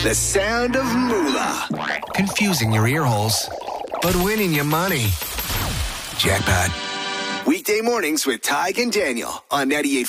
The sound of moolah. Confusing your ear holes, but winning you money. Jackpot. Weekday mornings with Tig and Daniel on 98.5